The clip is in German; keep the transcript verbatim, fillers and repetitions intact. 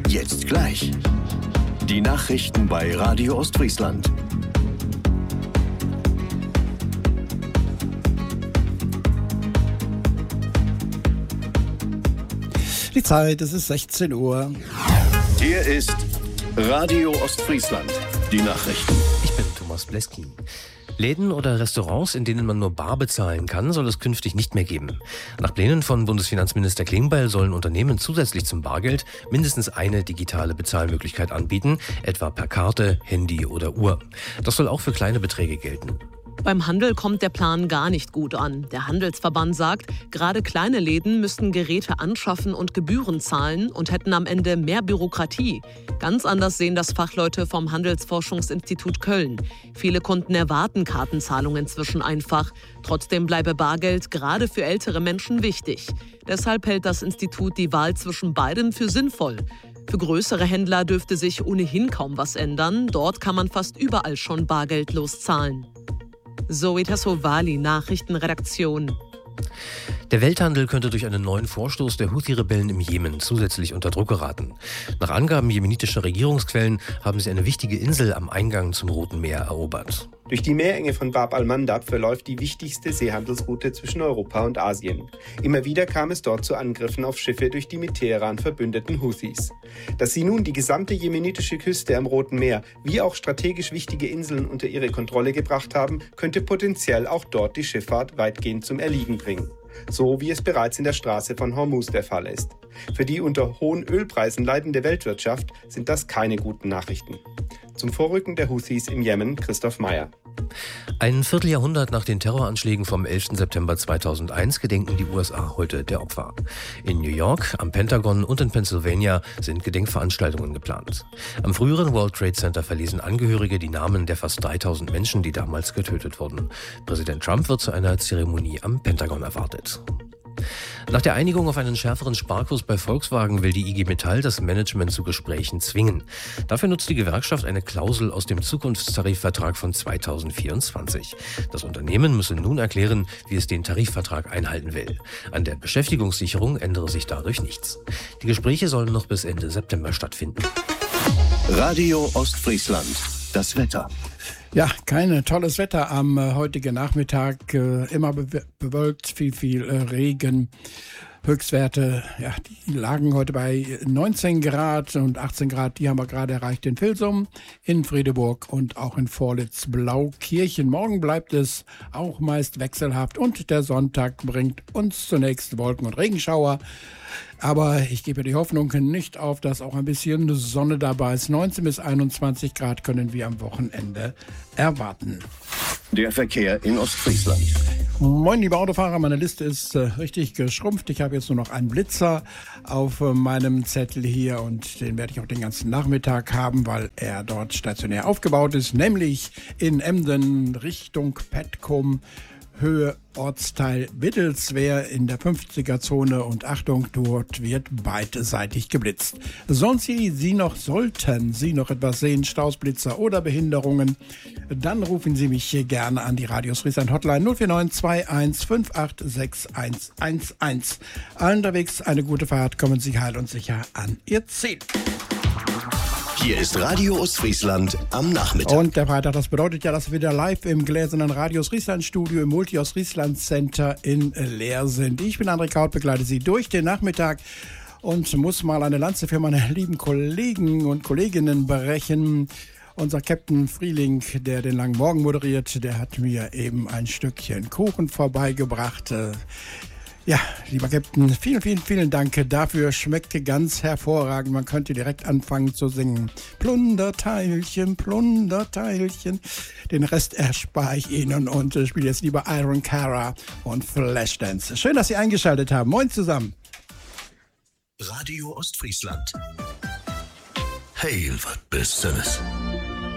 Jetzt gleich. Die Nachrichten bei Radio Ostfriesland. Die Zeit, es ist sechzehn Uhr. Hier ist Radio Ostfriesland. Die Nachrichten. Ich bin Thomas Bleski. Läden oder Restaurants, in denen man nur bar bezahlen kann, soll es künftig nicht mehr geben. Nach Plänen von Bundesfinanzminister Klingbeil sollen Unternehmen zusätzlich zum Bargeld mindestens eine digitale Bezahlmöglichkeit anbieten, etwa per Karte, Handy oder Uhr. Das soll auch für kleine Beträge gelten. Beim Handel kommt der Plan gar nicht gut an. Der Handelsverband sagt, gerade kleine Läden müssten Geräte anschaffen und Gebühren zahlen und hätten am Ende mehr Bürokratie. Ganz anders sehen das Fachleute vom Handelsforschungsinstitut Köln. Viele Kunden erwarten Kartenzahlungen inzwischen einfach. Trotzdem bleibe Bargeld gerade für ältere Menschen wichtig. Deshalb hält das Institut die Wahl zwischen beidem für sinnvoll. Für größere Händler dürfte sich ohnehin kaum was ändern. Dort kann man fast überall schon bargeldlos zahlen. Zoe Tassovali, Nachrichtenredaktion. Der Welthandel könnte durch einen neuen Vorstoß der Houthi-Rebellen im Jemen zusätzlich unter Druck geraten. Nach Angaben jemenitischer Regierungsquellen haben sie eine wichtige Insel am Eingang zum Roten Meer erobert. Durch die Meerenge von Bab al-Mandab verläuft die wichtigste Seehandelsroute zwischen Europa und Asien. Immer wieder kam es dort zu Angriffen auf Schiffe durch die mit Teheran verbündeten Houthis. Dass sie nun die gesamte jemenitische Küste am Roten Meer wie auch strategisch wichtige Inseln unter ihre Kontrolle gebracht haben, könnte potenziell auch dort die Schifffahrt weitgehend zum Erliegen bringen. So wie es bereits in der Straße von Hormuz der Fall ist. Für die unter hohen Ölpreisen leidende Weltwirtschaft sind das keine guten Nachrichten. Zum Vorrücken der Houthis im Jemen, Christoph Meyer. Ein Vierteljahrhundert nach den Terroranschlägen vom elften September zweitausendeins gedenken die U S A heute der Opfer. In New York, am Pentagon und in Pennsylvania sind Gedenkveranstaltungen geplant. Am früheren World Trade Center verlesen Angehörige die Namen der fast dreitausend Menschen, die damals getötet wurden. Präsident Trump wird zu einer Zeremonie am Pentagon erwartet. Nach der Einigung auf einen schärferen Sparkurs bei Volkswagen will die I G Metall das Management zu Gesprächen zwingen. Dafür nutzt die Gewerkschaft eine Klausel aus dem Zukunftstarifvertrag von zweitausendvierundzwanzig. Das Unternehmen müsse nun erklären, wie es den Tarifvertrag einhalten will. An der Beschäftigungssicherung ändere sich dadurch nichts. Die Gespräche sollen noch bis Ende September stattfinden. Radio Ostfriesland. Das Wetter. Ja, kein tolles Wetter am äh, heutigen Nachmittag. Äh, immer be- bewölkt, viel, viel äh, Regen. Höchstwerte, ja, die lagen heute bei neunzehn Grad und achtzehn Grad, die haben wir gerade erreicht in Vilsum, in Friedeburg und auch in Vorlitz-Blaukirchen. Morgen bleibt es auch meist wechselhaft und der Sonntag bringt uns zunächst Wolken- und Regenschauer. Aber ich gebe die Hoffnung nicht auf, dass auch ein bisschen Sonne dabei ist. neunzehn bis einundzwanzig Grad können wir am Wochenende erwarten. Der Verkehr in Ostfriesland. Moin, liebe Autofahrer, meine Liste ist äh, richtig geschrumpft. Ich habe jetzt nur noch einen Blitzer auf äh, meinem Zettel hier und den werde ich auch den ganzen Nachmittag haben, weil er dort stationär aufgebaut ist, nämlich in Emden Richtung Petkum. Höhe Ortsteil Wittelswehr in der fünfziger-Zone und Achtung, dort wird beidseitig geblitzt. Sonst Sie, Sie noch, sollten Sie noch etwas sehen, Stausblitzer oder Behinderungen, dann rufen Sie mich hier gerne an die Radio Ostfriesland Hotline null vier neun zwei eins fünf acht sechs eins eins eins. Unterwegs eine gute Fahrt, kommen Sie heil und sicher an Ihr Ziel. Hier ist Radio Ostfriesland am Nachmittag. Und der Freitag, das bedeutet ja, dass wir wieder live im gläsernen Radio Ostfriesland Studio im Multi-Ostfriesland Center in Leer sind. Ich bin André Kaut, begleite Sie durch den Nachmittag und muss mal eine Lanze für meine lieben Kollegen und Kolleginnen brechen. Unser Captain Frieling, der den langen Morgen moderiert, der hat mir eben ein Stückchen Kuchen vorbeigebracht. Ja, lieber Captain, vielen, vielen, vielen Dank dafür. Schmeckte ganz hervorragend. Man könnte direkt anfangen zu singen. Plunderteilchen, Plunderteilchen. Den Rest erspare ich Ihnen und äh, spiele jetzt lieber Iron Cara und Flashdance. Schön, dass Sie eingeschaltet haben. Moin zusammen. Radio Ostfriesland. Hey, was Besseres.